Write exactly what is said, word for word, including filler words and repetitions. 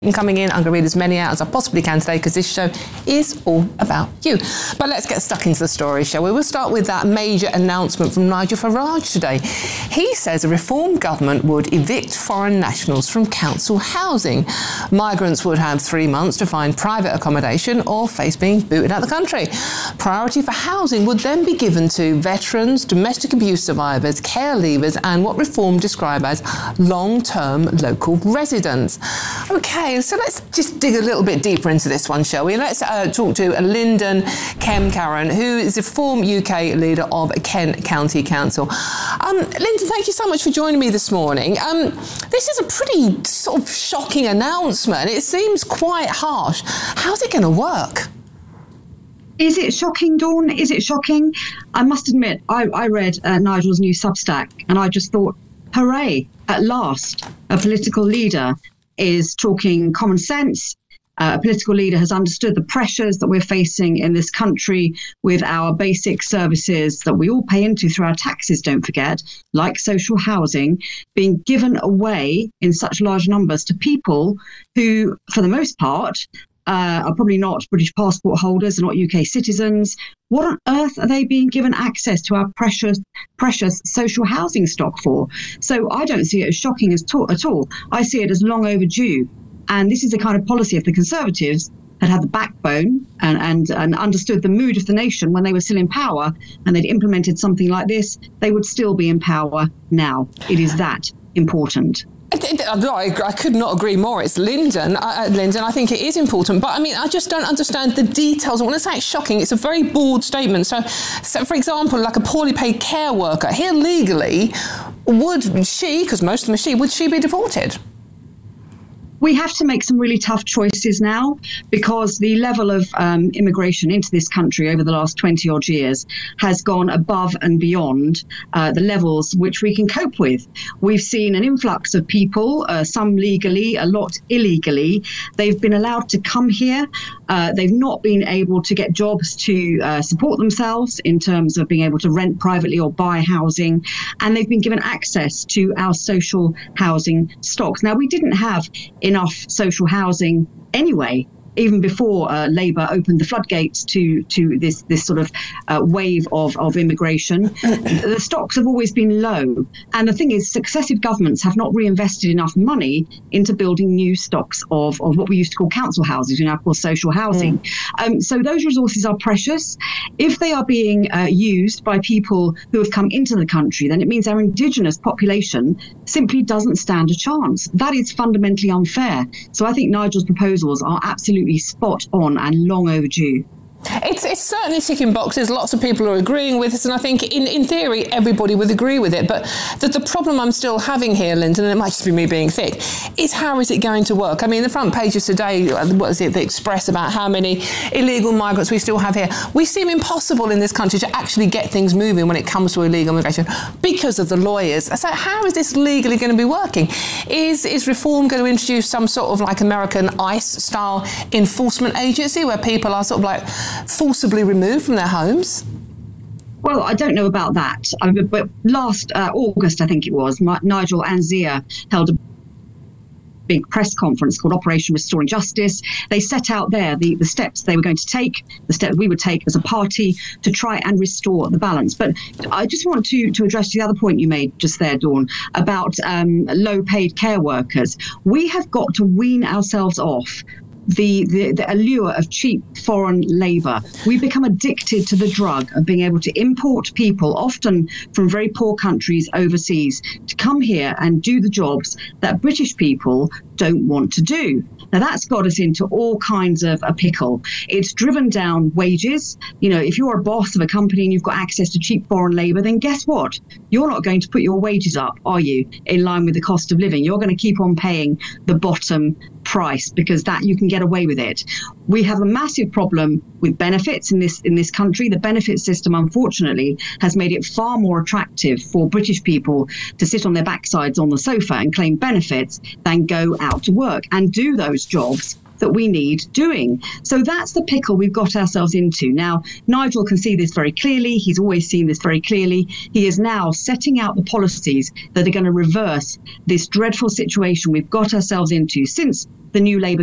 coming in. I'm going to read as many out as I possibly can today because this show is all about you. But let's get stuck into the story, shall we? We'll start with that major announcement from Nigel Farage today. He says a reform government would evict foreign nationals from council housing. Migrants would have three months to find private accommodation or face being booted out of the country. Priority for housing would then be given to veterans, domestic abuse survivors, care leavers and what Reform describe as long-term local residents. OK, so let's just dig a little bit deeper into this one, shall we? Let's uh, talk to Lyndon Kemp-Carron, who is the former U K leader of Kent County Council. Um, Lyndon, thank you so much for joining me this morning. Um, this is a pretty sort of shocking announcement. It seems quite harsh. How's it going to work? Is it shocking, Dawn? Is it shocking? I must admit, I, I read uh, Nigel's new Substack and I just thought, hooray, at last, a political leader is talking common sense. Uh, a political leader has understood the pressures that we're facing in this country with our basic services that we all pay into through our taxes, don't forget, like social housing, being given away in such large numbers to people who, for the most part, uh, are probably not British passport holders and not U K citizens. What on earth are they being given access to our precious, precious social housing stock for? So I don't see it as shocking as to- at all. I see it as long overdue. And this is the kind of policy if the Conservatives had had the backbone and, and, and understood the mood of the nation when they were still in power and they'd implemented something like this, they would still be in power now. It is that important. I, I could not agree more. It's Lyndon. Uh, Lyndon, I think it is important. But, I mean, I just don't understand the details. When I say it's shocking, it's a very broad statement. So, so, for example, like a poorly paid care worker, here legally, would she, because most of them are she, would she be deported? We have to make some really tough choices now because the level of um, immigration into this country over the last twenty odd years has gone above and beyond uh, the levels which we can cope with. We've seen an influx of people, uh, some legally, a lot illegally. They've been allowed to come here. Uh, they've not been able to get jobs to uh, support themselves in terms of being able to rent privately or buy housing. And they've been given access to our social housing stocks. Now, we didn't have enough social housing anyway, even before uh, Labour opened the floodgates to to this this sort of uh, wave of, of immigration. The stocks have always been low. And the thing is, successive governments have not reinvested enough money into building new stocks of, of what we used to call council houses, you know, of course, social housing. Mm. Um, so those resources are precious. If they are being uh, used by people who have come into the country, then it means our indigenous population simply doesn't stand a chance. That is fundamentally unfair. So I think Nigel's proposals are absolutely spot on and long overdue. It's, it's certainly ticking boxes. Lots of people are agreeing with this, and I think in, in theory everybody would agree with it. But the, the problem I'm still having here, Lyndon, and it might just be me being thick, is how is it going to work? I mean, the front pages today, what is it, the Express, about how many illegal migrants we still have here. We seem impossible in this country to actually get things moving when it comes to illegal migration because of the lawyers. So how is this legally going to be working? Is, is Reform going to introduce some sort of like American ICE-style enforcement agency where people are sort of like forcibly removed from their homes? Well, I don't know about that. I, but last uh, August, I think it was, Nigel and Zia held a big press conference called Operation Restoring Justice. They set out there the, the steps they were going to take, the steps we would take as a party to try and restore the balance. But I just want to, to address the other point you made just there, Dawn, about um, low-paid care workers. We have got to wean ourselves off The, the, the allure of cheap foreign labour. We become addicted to the drug of being able to import people, often from very poor countries overseas, to come here and do the jobs that British people don't want to do. Now, that's got us into all kinds of a pickle. It's driven down wages. You know, if you're a boss of a company and you've got access to cheap foreign labour, then guess what? You're not going to put your wages up, are you, in line with the cost of living? You're going to keep on paying the bottom price because that you can get away with it. We have a massive problem with benefits in this in this country. The benefit system, unfortunately, has made it far more attractive for British people to sit on their backsides on the sofa and claim benefits than go out to work and do those jobs that we need doing. So that's the pickle we've got ourselves into. Now, Nigel can see this very clearly. He's always seen this very clearly. He is now setting out the policies that are going to reverse this dreadful situation we've got ourselves into since the new Labour